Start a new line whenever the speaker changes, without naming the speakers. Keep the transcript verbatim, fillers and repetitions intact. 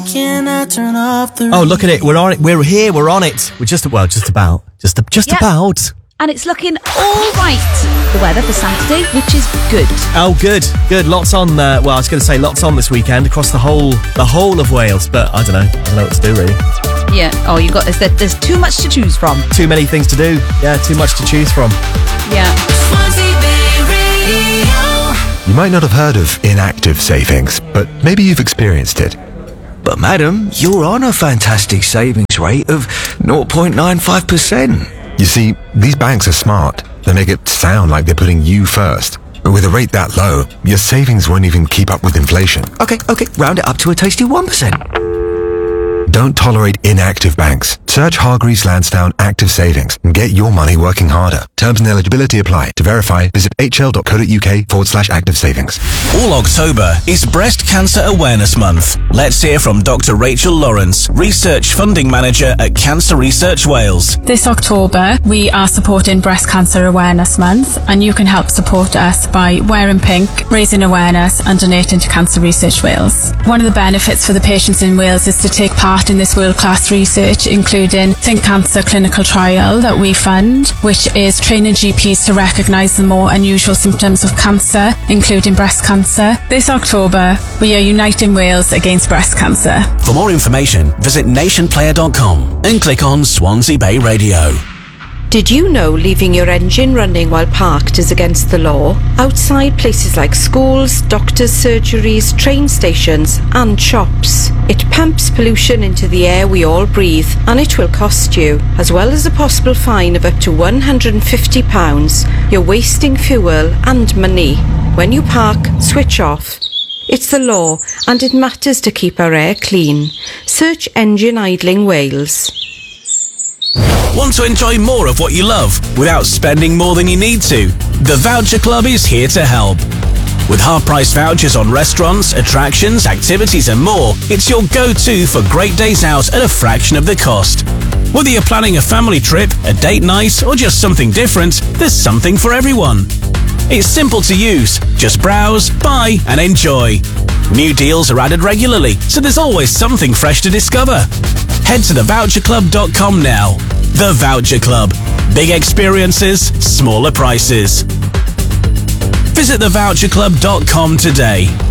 Can I turn off the
Oh, look at it. We're on it. We're here. We're on it. We're just, well, just about. Just, just
Yep.
about.
And it's looking all right, the weather for Saturday, which is good.
Oh, good. Good. Lots on, uh, well, I was going to say lots on this weekend across the whole, the whole of Wales. But I don't know. I don't know what to do, really.
Yeah. Oh, you got, there's, there's too much to choose from.
Too many things to do. Yeah, too much to choose from.
Yeah.
You might not have heard of inactive savings, but maybe you've experienced it.
But madam, you're on a fantastic savings rate of zero point nine five percent.
You see, these banks are smart. They make it sound like they're putting you first. But with a rate that low, your savings won't even keep up with inflation.
Okay, okay, round it up to a tasty one percent.
Don't tolerate inactive banks. Search Hargreaves Lansdown Active Savings and get your money working harder. Terms and eligibility apply. To verify, visit hl.co.uk forward slash active savings.
All October is Breast Cancer Awareness Month. Let's hear from Doctor Rachel Lawrence, Research Funding Manager at Cancer Research Wales.
This October, we are supporting Breast Cancer Awareness Month, and you can help support us by wearing pink, raising awareness and donating to Cancer Research Wales. One of the benefits for the patients in Wales is to take part in this world-class research, including Think Cancer clinical trial that we fund, which is training G Ps to recognise the more unusual symptoms of cancer, including breast cancer. This October, we are uniting Wales against breast cancer.
For more information, visit nation player dot com and click on Swansea Bay Radio.
Did you know leaving your engine running while parked is against the law? Outside places like schools, doctors' surgeries, train stations and shops. It pumps pollution into the air we all breathe, and it will cost you. As well as a possible fine of up to one hundred and fifty pounds, you're wasting fuel and money. When you park, switch off. It's the law, and it matters to keep our air clean. Search Engine Idling Wales.
Want to enjoy more of what you love without spending more than you need to? The Voucher Club is here to help. With half-price vouchers on restaurants, attractions, activities and more, it's your go-to for great days out at a fraction of the cost. Whether you're planning a family trip, a date night or just something different, there's something for everyone. It's simple to use. Just browse, buy and enjoy. New deals are added regularly, so there's always something fresh to discover. Head to the voucher club dot com now. The Voucher Club. Big experiences, smaller prices. Visit the voucher club dot com today.